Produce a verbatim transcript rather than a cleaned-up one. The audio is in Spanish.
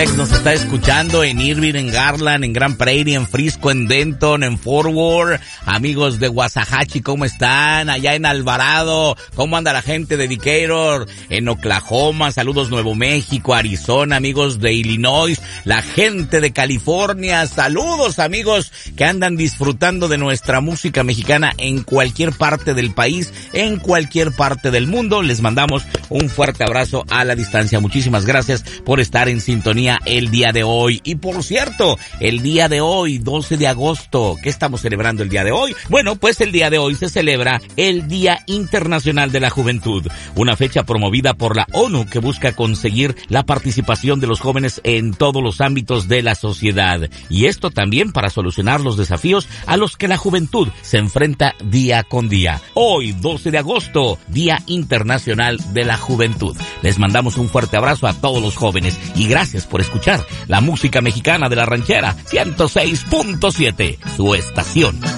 Nos está escuchando en Irving, en Garland, en Grand Prairie, en Frisco, en Denton, en Fort Worth. Amigos de Waxahachie, ¿cómo están? Allá en Alvarado, ¿cómo anda la gente de Decatur? En Oklahoma, saludos Nuevo México, Arizona, amigos de Illinois, la gente de California, saludos amigos que andan disfrutando de nuestra música mexicana en cualquier parte del país, en cualquier parte del mundo. Les mandamos un fuerte abrazo a la distancia. Muchísimas gracias por estar en sintonía el día de hoy. Y por cierto, el día de hoy, doce de agosto, ¿qué estamos celebrando el día de hoy? Bueno, pues el día de hoy se celebra el Día Internacional de la Juventud, una fecha promovida por la ONU que busca conseguir la participación de los jóvenes en todos los ámbitos de la sociedad. Y esto también para solucionar los desafíos a los que la juventud se enfrenta día con día. Hoy, doce de agosto, Día Internacional de la Juventud. Les mandamos un fuerte abrazo a todos los jóvenes y gracias por escuchar la música mexicana de la ranchera ciento seis punto siete, su estación.